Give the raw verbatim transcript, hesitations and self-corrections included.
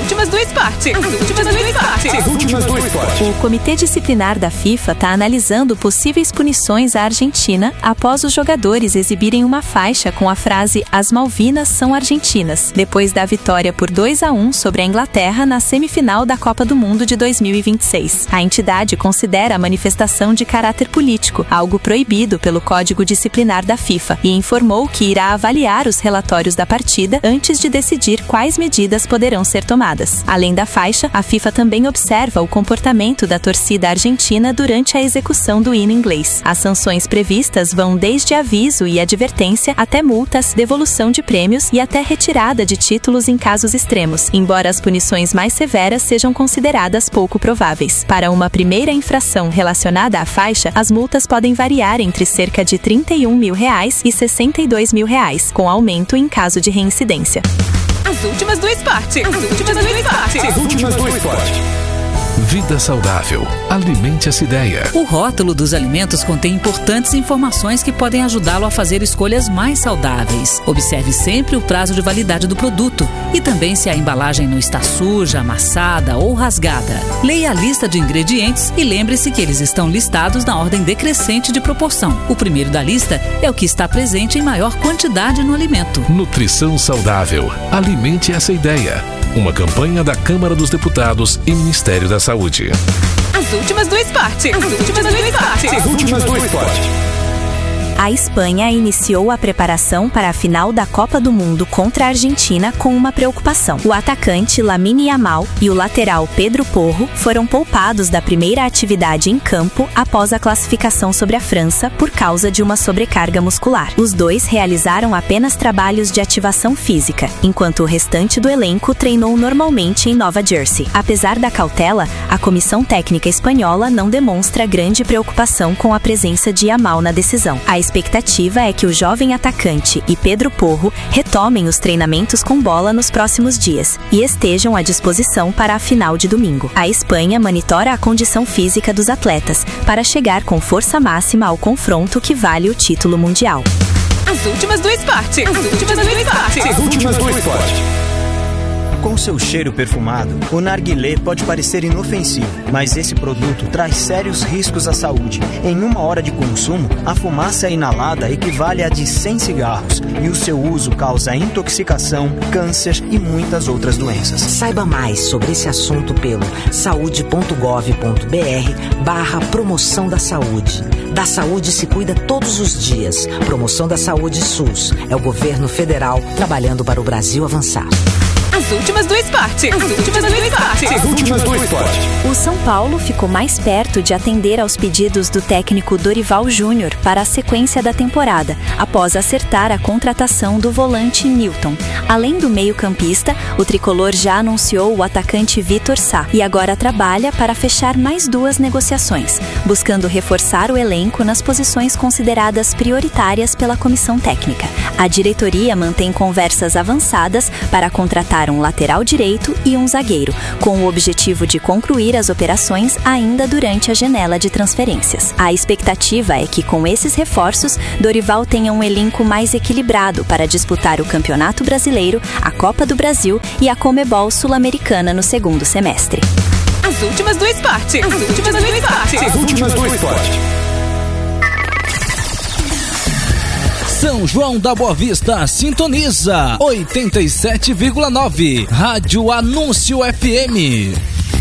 últimas do esporte. As últimas do esporte. As últimas do esporte. O Comitê Disciplinar da FIFA está analisando possíveis punições à Argentina após os jogadores exibirem uma faixa com a frase "As Malvinas são argentinas", depois da vitória por dois a um sobre a Inglaterra na semifinal da Copa do Mundo de dois mil e vinte e seis. A entidade considera a manifestação de caráter político, algo proibido pelo Código Disciplinar da FIFA, e informou que irá avaliar os relatórios da partida antes de decidir quais medidas poderão ser tomadas. Além da faixa, a FIFA também observa o comportamento da torcida argentina durante a execução do hino inglês. As sanções previstas vão desde aviso e advertência até multas, devolução de prêmios e até retirada de títulos em casos extremos, embora as punições mais severas sejam consideradas pouco prováveis. Para uma primeira infração relacionada à faixa, as multas podem variar entre cerca de trinta e um mil reais e sessenta e dois mil reais, com aumento em caso de reincidência. As últimas do esporte. As últimas do esporte. As últimas do esporte. Vida saudável. Alimente essa ideia. O rótulo dos alimentos contém importantes informações que podem ajudá-lo a fazer escolhas mais saudáveis. Observe sempre o prazo de validade do produto e também se a embalagem não está suja, amassada ou rasgada. Leia a lista de ingredientes e lembre-se que eles estão listados na ordem decrescente de proporção. O primeiro da lista é o que está presente em maior quantidade no alimento. Nutrição saudável. Alimente essa ideia. Uma campanha da Câmara dos Deputados e Ministério da Saúde. As últimas do esporte. As últimas do esporte. As últimas do esporte. A Espanha iniciou a preparação para a final da Copa do Mundo contra a Argentina com uma preocupação. O atacante Lamine Yamal e o lateral Pedro Porro foram poupados da primeira atividade em campo após a classificação sobre a França por causa de uma sobrecarga muscular. Os dois realizaram apenas trabalhos de ativação física, enquanto o restante do elenco treinou normalmente em Nova Jersey. Apesar da cautela, a comissão técnica espanhola não demonstra grande preocupação com a presença de Yamal na decisão. A A expectativa é que o jovem atacante e Pedro Porro retomem os treinamentos com bola nos próximos dias e estejam à disposição para a final de domingo. A Espanha monitora a condição física dos atletas para chegar com força máxima ao confronto que vale o título mundial. As últimas do esporte. As últimas do esporte. As últimas do esporte. Com seu cheiro perfumado, o narguilé pode parecer inofensivo, mas esse produto traz sérios riscos à saúde. Em uma hora de consumo, a fumaça inalada equivale a de cem cigarros e o seu uso causa intoxicação, câncer e muitas outras doenças. Saiba mais sobre esse assunto pelo saude.gov.br barra promoção da saúde. Da saúde se cuida todos os dias. Promoção da Saúde SUS. É o governo federal trabalhando para o Brasil avançar. As últimas do esporte. As últimas do esporte. As últimas do esporte. O São Paulo ficou mais perto de atender aos pedidos do técnico Dorival Júnior para a sequência da temporada, após acertar a contratação do volante Newton. Além do meio-campista, o tricolor já anunciou o atacante Vitor Sá e agora trabalha para fechar mais duas negociações, buscando reforçar o elenco nas posições consideradas prioritárias pela comissão técnica. A diretoria mantém conversas avançadas para contratar um lateral direito e um zagueiro, com o objetivo de concluir as operações ainda durante a janela de transferências. A expectativa é que, com esses reforços, Dorival tenha um elenco mais equilibrado para disputar o Campeonato Brasileiro, a Copa do Brasil e a Conmebol Sul-Americana no segundo semestre. As últimas do esporte. As últimas do esporte. As últimas do esporte. São João da Boa Vista sintoniza oitenta e sete vírgula nove Rádio Anúncio F M.